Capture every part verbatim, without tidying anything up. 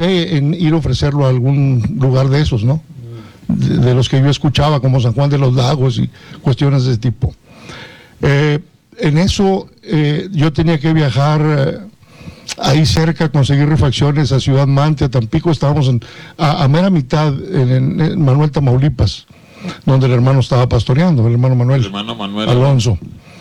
pensé en ir a ofrecerlo a algún lugar de esos, ¿no? De, de los que yo escuchaba, como San Juan de los Lagos y cuestiones de ese tipo. Eh, en eso eh, yo tenía que viajar eh, ahí cerca, conseguir refacciones a Ciudad Mante, a Tampico. Estábamos en, a, a mera mitad en, en, en Manuel, Tamaulipas, donde el hermano estaba pastoreando, el hermano Manuel, el hermano Manuel Alonso.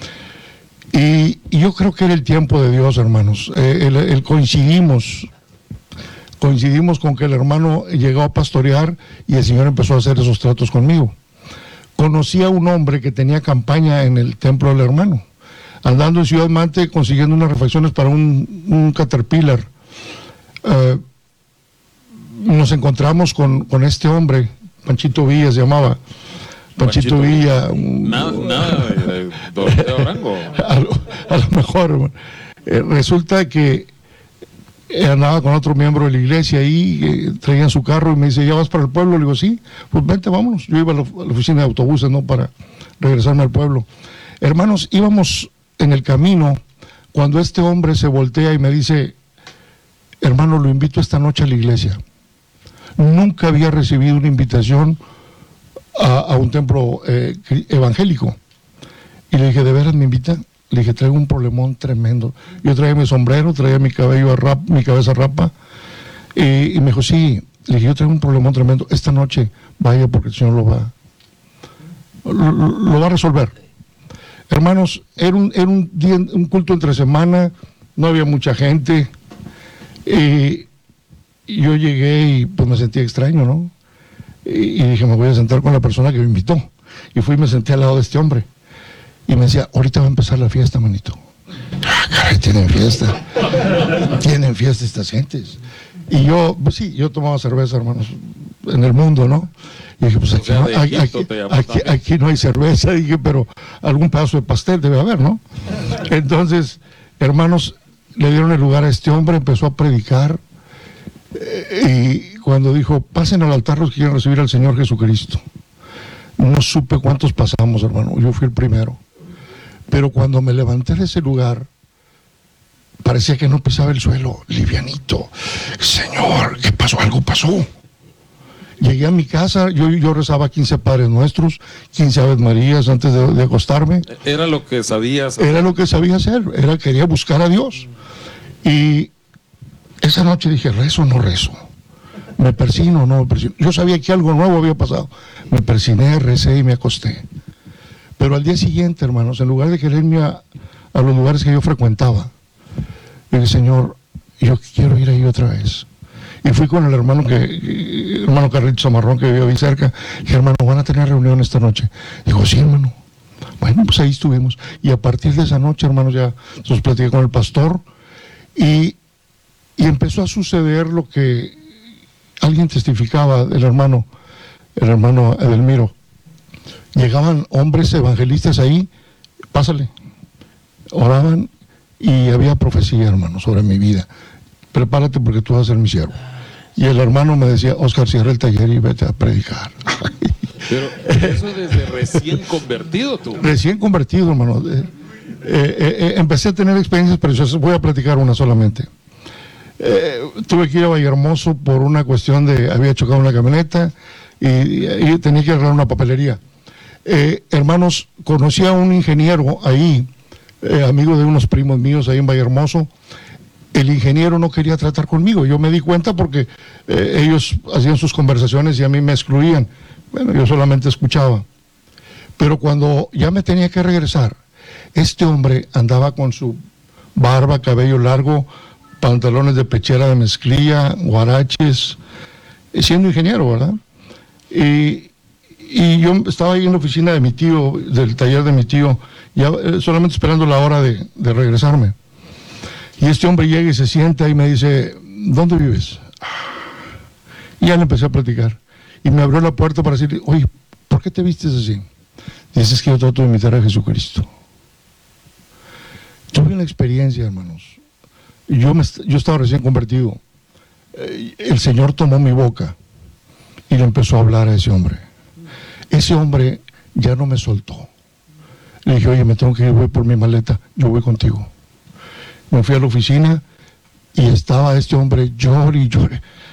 Y, y yo creo que era el tiempo de Dios, hermanos. Eh, el, el coincidimos, coincidimos con que el hermano llegó a pastorear y el Señor empezó a hacer esos tratos conmigo. Conocí a un hombre que tenía campaña en el templo del hermano, andando en Ciudad Mante consiguiendo unas refacciones para un, un Caterpillar. Eh, nos encontramos con, con este hombre, Panchito Villa se llamaba. Panchito, Panchito Villa. Un, nada, nada de, de, de Orango. A lo, a lo mejor. Eh, resulta que andaba con otro miembro de la iglesia ahí, eh, traían su carro y me dice, ¿ya vas para el pueblo? Le digo, sí, pues vente, vámonos. Yo iba a la, a la oficina de autobuses, ¿no? Para regresarme al pueblo. Hermanos, íbamos en el camino cuando este hombre se voltea y me dice, hermano, lo invito esta noche a la iglesia. Nunca había recibido una invitación a, a un templo eh, evangélico. Y le dije, ¿de veras me invita? Le dije, traigo un problemón tremendo. Yo traía mi sombrero, traía mi cabello a rap, mi cabeza rapa. Y, y me dijo, sí. Le dije, yo traigo un problemón tremendo. Esta noche vaya porque el Señor lo va, lo, lo va a resolver. Hermanos, era un, era un día, un culto entre semana, no había mucha gente. Y yo llegué y pues me sentí extraño, ¿no? Y, y dije, me voy a sentar con la persona que me invitó. Y fui y me senté al lado de este hombre. Y me decía, ahorita va a empezar la fiesta, manito. Ah, caray, tienen fiesta. Tienen fiesta estas gentes. Y yo, pues sí, yo tomaba cerveza, hermanos, en el mundo, ¿no? Y dije, pues aquí, o sea, no, aquí, aquí, aquí, aquí no hay cerveza. Dije, pero algún pedazo de pastel debe haber, ¿no? Entonces, hermanos, le dieron el lugar a este hombre, empezó a predicar. Eh, y cuando dijo, pasen al altar los que quieren recibir al Señor Jesucristo. No supe cuántos pasamos, hermano. Yo fui el primero. Pero cuando me levanté de ese lugar, parecía que no pisaba el suelo, livianito. Señor, ¿qué pasó? Algo pasó. Llegué a mi casa, yo, yo rezaba quince Padres Nuestros, quince Aves Marías antes de, de acostarme. Era lo que sabías hacer. Era lo que sabía hacer, era, quería buscar a Dios. Y esa noche dije, ¿rezo o no rezo? ¿Me persino o no me persino? Yo sabía que algo nuevo había pasado. Me persiné, recé y me acosté. Pero al día siguiente, hermanos, en lugar de quererme a, a los lugares que yo frecuentaba, le dije, Señor, yo quiero ir ahí otra vez. Y fui con el hermano que, el hermano Carlitos Zamarrón, que vivía ahí cerca. Y dije, hermano, ¿van a tener reunión esta noche? Dijo, sí, hermano. Bueno, pues ahí estuvimos. Y a partir de esa noche, hermanos, ya nos platiqué con el pastor. Y, y empezó a suceder lo que alguien testificaba del hermano, el hermano Edelmiro. Llegaban hombres evangelistas ahí, pásale, oraban y había profecía, hermano, sobre mi vida. Prepárate porque tú vas a ser mi siervo. Y el hermano me decía, Oscar, cierra el taller y vete a predicar. Pero eso desde recién convertido tú. Recién convertido, hermano. Eh, eh, eh, empecé a tener experiencias preciosas, voy a platicar una solamente. Eh, tuve que ir a Vallehermoso por una cuestión de, había chocado una camioneta y, y, y tenía que arreglar una papelería. Eh, hermanos, conocí a un ingeniero ahí, eh, amigo de unos primos míos ahí en Vallehermoso. El ingeniero no quería tratar conmigo, yo me di cuenta porque eh, ellos hacían sus conversaciones y a mí me excluían. Bueno, yo solamente escuchaba. Pero cuando ya me tenía que regresar, este hombre andaba con su barba, cabello largo, pantalones de pechera de mezclilla, guaraches, siendo ingeniero, ¿verdad? Y, y yo estaba ahí en la oficina de mi tío, del taller de mi tío, ya eh, solamente esperando la hora de, de regresarme. Y este hombre llega y se sienta y me dice, ¿dónde vives? Y ya le empecé a platicar. Y me abrió la puerta para decirle, oye, ¿por qué te vistes así? Dices que yo trato de imitar a Jesucristo. Tuve una experiencia, hermanos. Yo, me, yo estaba recién convertido. El Señor tomó mi boca y le empezó a hablar a ese hombre. Ese hombre ya no me soltó. Le dije, oye, me tengo que ir, voy por mi maleta, yo voy contigo. Me fui a la oficina y estaba este hombre llore y llore.